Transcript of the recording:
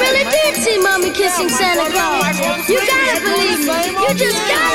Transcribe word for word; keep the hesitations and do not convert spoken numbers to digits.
really did see Mommy kissing Santa Claus. You gotta believe me. You just gotta